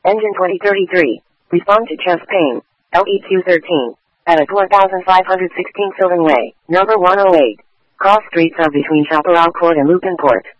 Engine 2033. Respond to chest pain. LEQ 13. At a 4516 Sylvan Way, number 108. Cross streets are between Chaparral Court and Lupin Court.